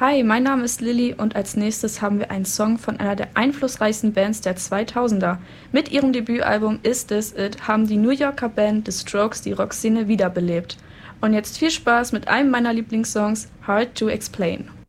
Hi, mein Name ist Lilly und als nächstes haben wir einen Song von einer der einflussreichsten Bands der 2000er. Mit ihrem Debütalbum Is This It haben die New Yorker Band The Strokes die Rockszene wiederbelebt. Und jetzt viel Spaß mit einem meiner Lieblingssongs, Hard to Explain.